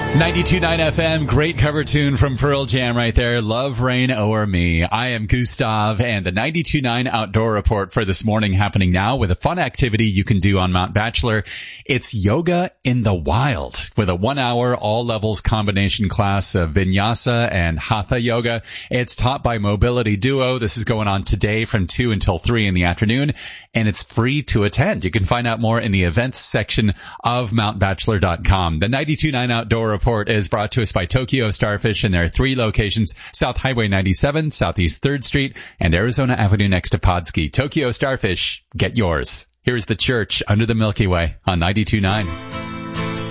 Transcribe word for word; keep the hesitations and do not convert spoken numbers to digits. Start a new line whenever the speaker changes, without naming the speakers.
ninety-two point nine F M, great cover tune from Pearl Jam right there. Love Reign O'er Me. I am Gustav, and the ninety-two point nine Outdoor Report for this morning happening now with a fun activity you can do on Mount Bachelor. It's yoga in the wild with a one-hour all-levels combination class of vinyasa and hatha yoga. It's taught by Mobility Duo. This is going on today from two until three in the afternoon, and it's free to attend. You can find out more in the events section of mount bachelor dot com. The ninety-two point nine Outdoor Report is brought to us by Tokyo Starfish, and there are three locations: South Highway ninety-seven, Southeast third Street, and Arizona Avenue next to Podski. Tokyo Starfish, get yours. Here's The Church, Under the Milky Way on ninety-two point nine.